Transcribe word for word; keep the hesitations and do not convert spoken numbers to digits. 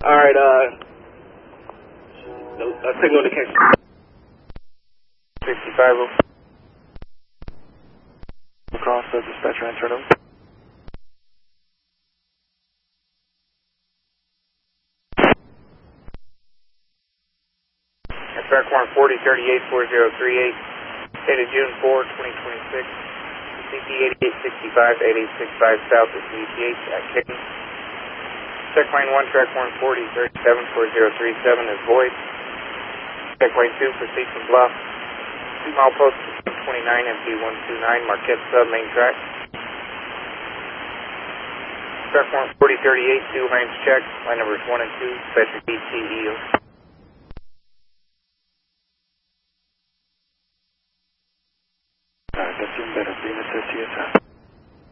Alright, uh, a signal to catch. sixty-five, across the dispatcher and turn over. Track one forty thirty-eight four zero three eight, dated June fourth, twenty twenty-six, C P eighty-eight sixty-five, eighty-eight sixty-five south of C P H at Kitten. Check lane one, track one forty thirty-seven four zero three seven is void. Check lane two, proceed from Bluff. Two mile post twenty-nine, M P one two nine, Marquette sub, main track. Track one forty thirty-eight, two lanes checked, line numbers one and two, special D T E O.